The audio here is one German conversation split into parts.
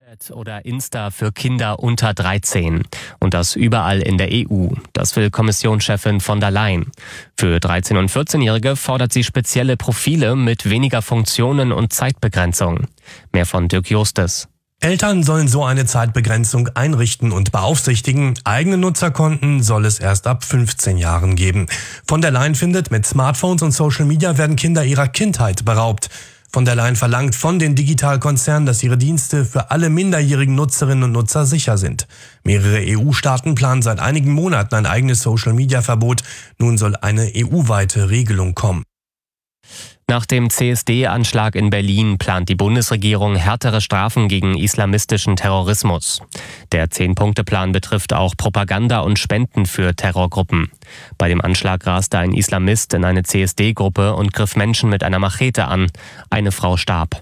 Oder Insta für Kinder unter 13. Und das überall in der EU. Das will Kommissionschefin von der Leyen. Für 13- und 14-Jährige fordert sie spezielle Profile mit weniger Funktionen und Zeitbegrenzung. Mehr von Dirk Justes. Eltern sollen so eine Zeitbegrenzung einrichten und beaufsichtigen. Eigene Nutzerkonten soll es erst ab 15 Jahren geben. Von der Leyen findet, mit Smartphones und Social Media werden Kinder ihrer Kindheit beraubt. Von der Leyen verlangt von den Digitalkonzernen, dass ihre Dienste für alle minderjährigen Nutzerinnen und Nutzer sicher sind. Mehrere EU-Staaten planen seit einigen Monaten ein eigenes Social-Media-Verbot. Nun soll eine EU-weite Regelung kommen. Nach dem CSD-Anschlag in Berlin plant die Bundesregierung härtere Strafen gegen islamistischen Terrorismus. Der 10-Punkte-Plan betrifft auch Propaganda und Spenden für Terrorgruppen. Bei dem Anschlag raste ein Islamist in eine CSD-Gruppe und griff Menschen mit einer Machete an. Eine Frau starb.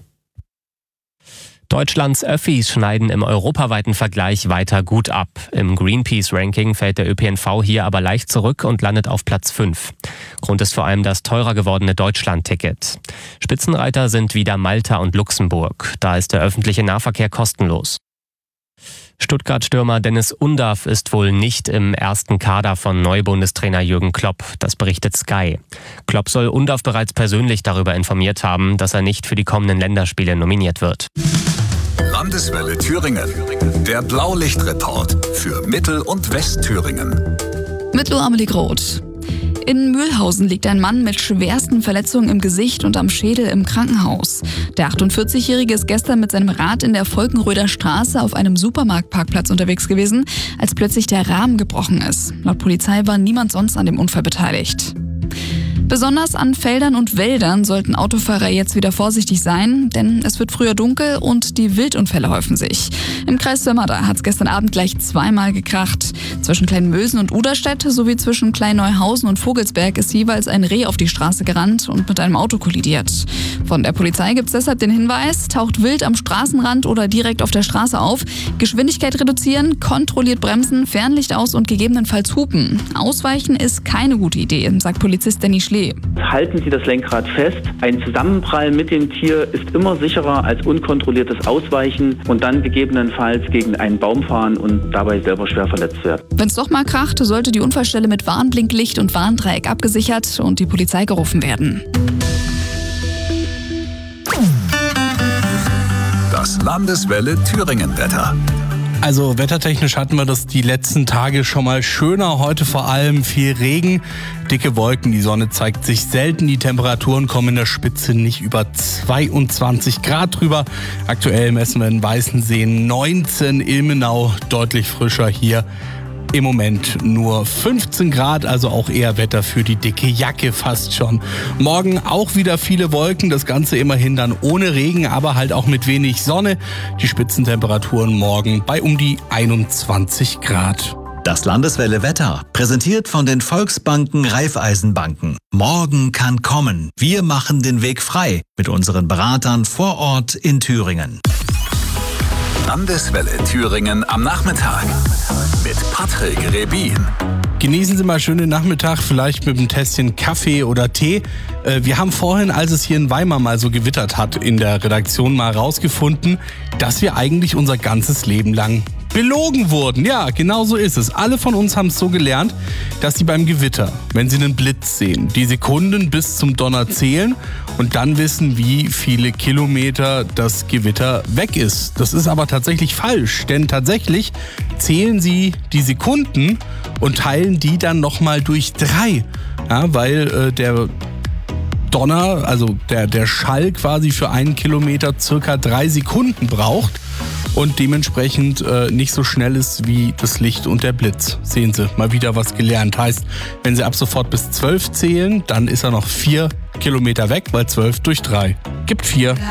Deutschlands Öffis schneiden im europaweiten Vergleich weiter gut ab. Im Greenpeace-Ranking fällt der ÖPNV hier aber leicht zurück und landet auf Platz 5. Grund ist vor allem das teurer gewordene Deutschland-Ticket. Spitzenreiter sind wieder Malta und Luxemburg. Da ist der öffentliche Nahverkehr kostenlos. Stuttgart-Stürmer Dennis Undaff ist wohl nicht im ersten Kader von Neubundestrainer Jürgen Klopp. Das berichtet Sky. Klopp soll Undaff bereits persönlich darüber informiert haben, dass er nicht für die kommenden Länderspiele nominiert wird. Landeswelle Thüringen. Der Blaulichtreport für Mittel- und Westthüringen. Mit Amelie Groth. In Mühlhausen liegt ein Mann mit schwersten Verletzungen im Gesicht und am Schädel im Krankenhaus. Der 48-Jährige ist gestern mit seinem Rad in der Volkenröder Straße auf einem Supermarktparkplatz unterwegs gewesen, als plötzlich der Rahmen gebrochen ist. Laut Polizei war niemand sonst an dem Unfall beteiligt. Besonders an Feldern und Wäldern sollten Autofahrer jetzt wieder vorsichtig sein, denn es wird früher dunkel und die Wildunfälle häufen sich. Im Kreis Sömmerda hat es gestern Abend gleich zweimal gekracht. Zwischen Kleinmösen und Uderstedt sowie zwischen Kleineuhausen und Vogelsberg ist jeweils ein Reh auf die Straße gerannt und mit einem Auto kollidiert. Von der Polizei gibt es deshalb den Hinweis, taucht wild am Straßenrand oder direkt auf der Straße auf, Geschwindigkeit reduzieren, kontrolliert bremsen, Fernlicht aus und gegebenenfalls hupen. Ausweichen ist keine gute Idee, sagt Polizist Danny Schlee. Halten Sie das Lenkrad fest. Ein Zusammenprall mit dem Tier ist immer sicherer als unkontrolliertes Ausweichen und dann gegebenenfalls gegen einen Baum fahren und dabei selber schwer verletzt werden. Wenn es doch mal kracht, sollte die Unfallstelle mit Warnblinklicht und Warndreieck abgesichert und die Polizei gerufen werden. Das Landeswelle Thüringen-Wetter. Also wettertechnisch hatten wir das die letzten Tage schon mal schöner. Heute vor allem viel Regen, dicke Wolken, die Sonne zeigt sich selten. Die Temperaturen kommen in der Spitze nicht über 22 Grad drüber. Aktuell messen wir in Weißensee 19, Ilmenau deutlich frischer hier. Im Moment nur 15 Grad, also auch eher Wetter für die dicke Jacke fast schon. Morgen auch wieder viele Wolken, das Ganze immerhin dann ohne Regen, aber halt auch mit wenig Sonne. Die Spitzentemperaturen morgen bei um die 21 Grad. Das Landeswelle Wetter, präsentiert von den Volksbanken Raiffeisenbanken. Morgen kann kommen. Wir machen den Weg frei mit unseren Beratern vor Ort in Thüringen. Landeswelle Thüringen am Nachmittag mit Patrick Rebin. Genießen Sie mal schönen Nachmittag, vielleicht mit einem Tässchen Kaffee oder Tee. Wir haben vorhin, als es hier in Weimar mal so gewittert hat, in der Redaktion mal rausgefunden, dass wir eigentlich unser ganzes Leben lang belogen wurden. Ja, genau so ist es. Alle von uns haben es so gelernt, dass sie beim Gewitter, wenn sie einen Blitz sehen, die Sekunden bis zum Donner zählen und dann wissen, wie viele Kilometer das Gewitter weg ist. Das ist aber tatsächlich falsch, denn tatsächlich zählen sie die Sekunden und teilen die dann nochmal durch 3. Ja, weil der Donner, also der Schall quasi für 1 Kilometer circa 3 Sekunden braucht und dementsprechend nicht so schnell ist wie das Licht und der Blitz. Sehen Sie, mal wieder was gelernt. Heißt, wenn Sie ab sofort bis 12 zählen, dann ist er noch 4 Kilometer weg, weil 12 durch 3 gibt 4.